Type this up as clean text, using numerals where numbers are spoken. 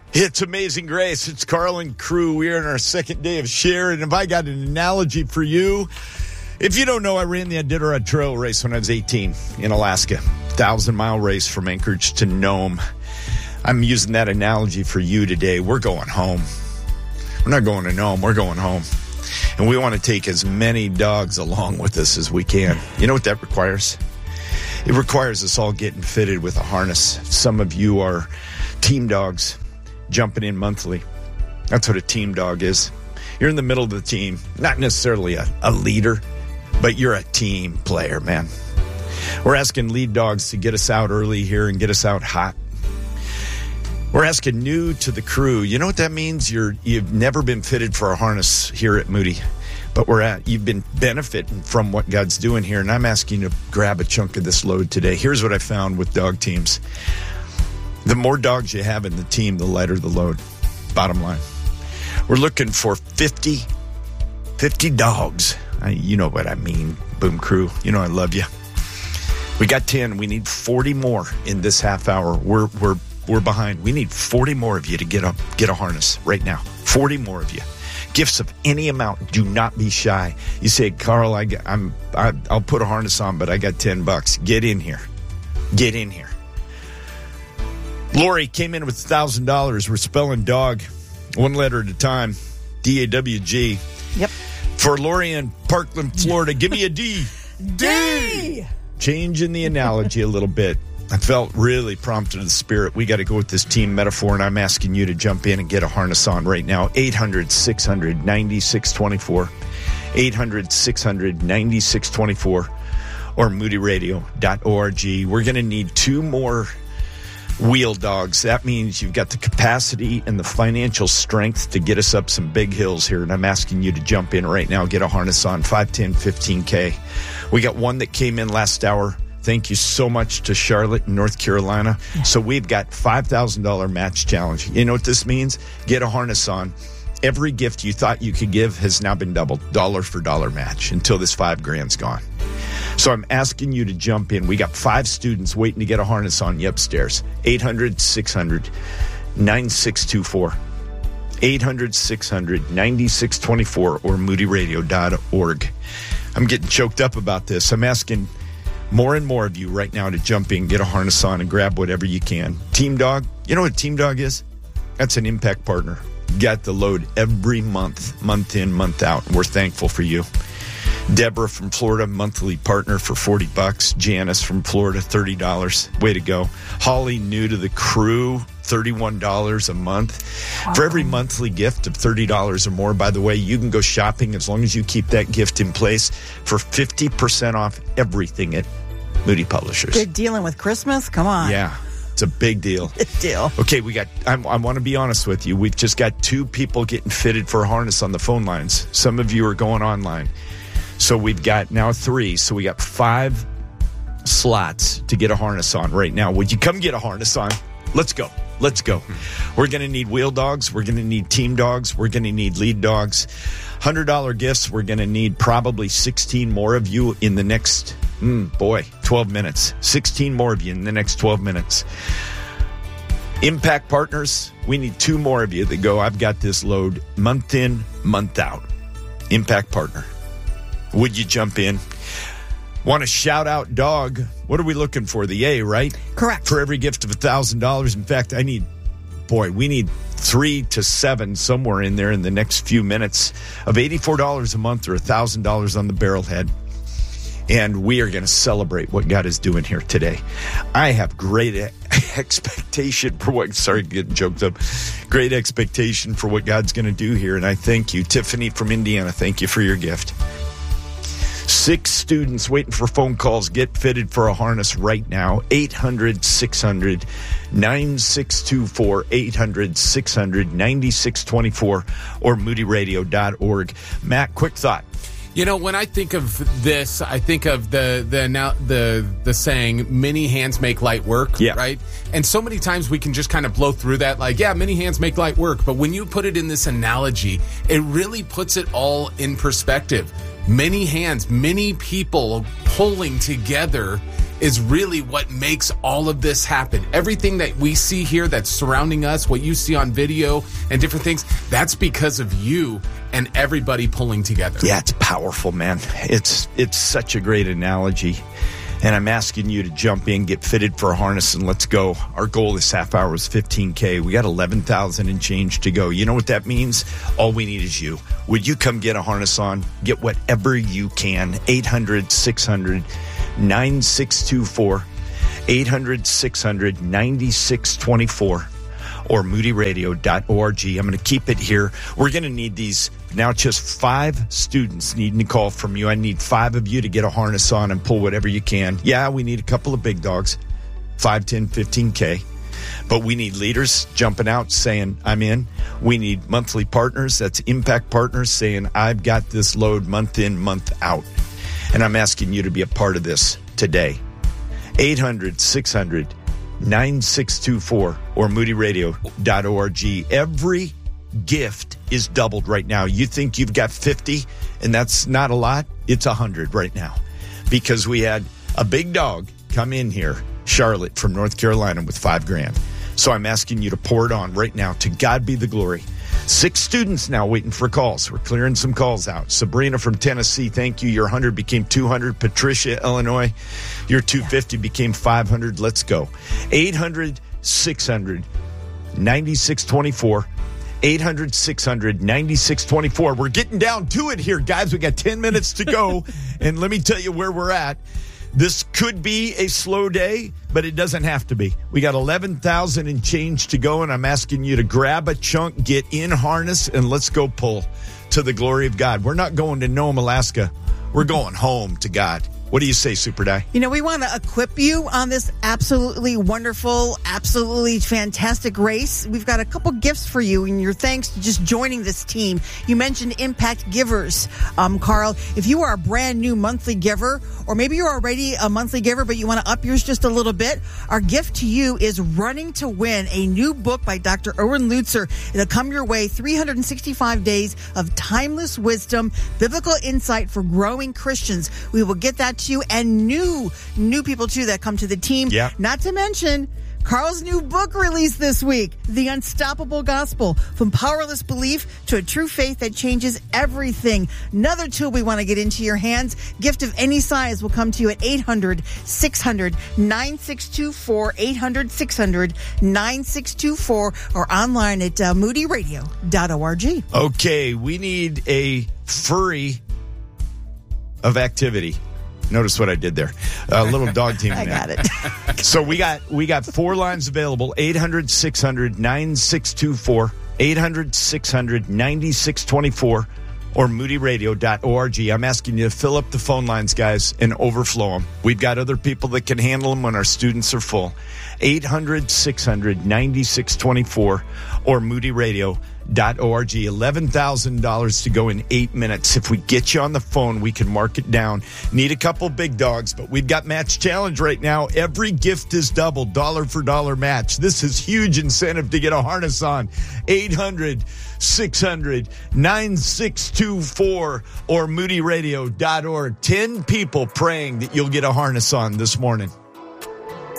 It's Amazing Grace. It's Carl and crew. We are in our second day of share. And if I got an analogy for you, if you don't know, I ran the Iditarod Trail race when I was 18 in Alaska. 1,000-mile race from Anchorage to Nome. I'm using that analogy for you today. We're going home. We're not going to Nome. We're going home. And we want to take as many dogs along with us as we can. You know what that requires? It requires us all getting fitted with a harness. Some of you are team dogs. Jumping in monthly. That's what a team dog is. You're in the middle of the team. Not necessarily a leader, but you're a team player, man. We're asking lead dogs to get us out early here and get us out hot. We're asking new to the crew. You know what that means? You've never been fitted for a harness here at Moody. But you've been benefiting from what God's doing here, and I'm asking you to grab a chunk of this load today. Here's what I found with dog teams. The more dogs you have in the team, the lighter the load. Bottom line. We're looking for 50 dogs. You know what I mean, Boom Crew. You know I love you. We got 10. We need 40 more in this half hour. We're behind. We need 40 more of you to get a harness right now. 40 more of you. Gifts of any amount. Do not be shy. You say, Carl, I'll put a harness on, but I got $10. Get in here. Get in here. Lori came in with $1,000. We're spelling dog one letter at a time. D-A-W-G. Yep. For Lori in Parkland, Florida, give me a D. D. Changing the analogy a little bit. I felt really prompted to the spirit. We got to go with this team metaphor, and I'm asking you to jump in and get a harness on right now. 800-600-9624. 800-600-9624. Or moodyradio.org. We're going to need 2 more wheel dogs. That means you've got the capacity and the financial strength to get us up some big hills here. And I'm asking you to jump in right now, get a harness on, 510, 15K. We got one that came in last hour. Thank you so much to Charlotte in North Carolina. Yeah. So we've got $5,000 match challenge. You know what this means? Get a harness on. Every gift you thought you could give has now been doubled. $1 for $1 match until this $5,000's gone. So I'm asking you to jump in. We got 5 students waiting to get a harness on you upstairs. 800-600-9624. 800-600-9624 or moodyradio.org. I'm getting choked up about this. I'm asking more and more of you right now to jump in, get a harness on, and grab whatever you can. Team Dog, you know what Team Dog is? That's an impact partner. Got the load every month, month in, month out. And we're thankful for you. Deborah from Florida, monthly partner for $40. Janice from Florida, $30. Way to go. Holly, new to the crew, $31 a month. Wow. For every monthly gift of $30 or more, by the way, you can go shopping as long as you keep that gift in place for 50% off everything at Moody Publishers. Big dealing with Christmas? Come on. Yeah. It's a big deal. Big deal. Okay, I want to be honest with you. We've just got 2 people getting fitted for a harness on the phone lines. Some of you are going online. So we've got now 3. So we got 5 slots to get a harness on right now. Would you come get a harness on? Let's go. Let's go. We're going to need wheel dogs. We're going to need team dogs. We're going to need lead dogs. $100 gifts. We're going to need probably 16 more of you in the next, 12 minutes. 16 more of you in the next 12 minutes. Impact partners, we need 2 more of you that go, I've got this load month in, month out. Impact partner. Would you jump in? Want to shout out dog? What are we looking for? The A, right? Correct. For every gift of $1,000. In fact, we need 3 to 7 somewhere in there in the next few minutes of $84 a month or $1,000 on the barrelhead. And we are going to celebrate what God is doing here today. I have great expectation for getting choked up. Great expectation for what God's going to do here. And I thank you. Tiffany from Indiana, thank you for your gift. 6 students waiting for phone calls. Get fitted for a harness right now. 800-600-9624. 800-600-9624 or moodyradio.org. Matt, quick thought. You know, when I think of this, I think of the saying, many hands make light work, right? And so many times we can just kind of blow through that like, yeah, many hands make light work. But when you put it in this analogy, it really puts it all in perspective. Many hands, many people pulling together is really what makes all of this happen. Everything that we see here that's surrounding us, what you see on video and different things, that's because of you and everybody pulling together. Yeah, it's powerful, man. It's such a great analogy. And I'm asking you to jump in, get fitted for a harness, and let's go. Our goal this half hour is 15K. We got 11,000 and change to go. You know what that means? All we need is you. Would you come get a harness on? Get whatever you can. 800-600-9624. 800-600-9624. Or moodyradio.org. I'm going to keep it here. We're going to need these. Now just 5 students needing to call from you. I need 5 of you to get a harness on and pull whatever you can. Yeah, we need a couple of big dogs, 5, 10, 15K. But we need leaders jumping out saying, I'm in. We need monthly partners. That's impact partners saying, I've got this load month in, month out. And I'm asking you to be a part of this today. 800-600-9624 or moodyradio.org. Every gift is doubled right now. You think you've got 50 and that's not a lot? It's 100 right now because we had a big dog come in here, Charlotte from North Carolina, with $5,000. So I'm asking you to pour it on right now. To God be the glory. 6 students now waiting for calls. We're clearing some calls out. Sabrina from Tennessee, thank you. Your 100 became 200. Patricia, Illinois, your 250 became 500. Let's go. 800-600-9624. 800-600-9624. We're getting down to it here, guys. We got 10 minutes to go. And let me tell you where we're at. This could be a slow day, but it doesn't have to be. We got 11,000 and change to go, and I'm asking you to grab a chunk, get in harness, and let's go pull to the glory of God. We're not going to Nome, Alaska. We're going home to God. What do you say, Super Di? You know, we want to equip you on this absolutely wonderful, absolutely fantastic race. We've got a couple gifts for you, and your thanks to just joining this team. You mentioned Impact Givers, Carl. If you are a brand new monthly giver, or maybe you're already a monthly giver, but you want to up yours just a little bit, our gift to you is Running to Win, a new book by Dr. Erwin Lutzer. It'll come your way, 365 days of timeless wisdom, biblical insight for growing Christians. We will get that to you, and new people too that come to the team. Yeah. Not to mention Carl's new book released this week, The Unstoppable Gospel, From Powerless Belief to a True Faith That Changes Everything. Another tool we want to get into your hands. Gift of any size will come to you at 800-600-9624, 800-600-9624, or online at moodyradio.org. Okay, we need a flurry of activity. Notice what I did there. A little dog team. I got it. So we got 4 lines available. 800-600-9624, 800-600-9624, or moodyradio.org. I'm asking you to fill up the phone lines, guys, and overflow them. We've got other people that can handle them when our students are full. 800-600-9624 or moodyradio.org. $11,000 to go in 8 minutes. If we get you on the phone, we can mark it down. Need a couple big dogs, but we've got Match Challenge right now. Every gift is doubled, dollar for dollar match. This is huge incentive to get a harness on. 800-600-9624 or moodyradio.org. 10 people praying that you'll get a harness on this morning.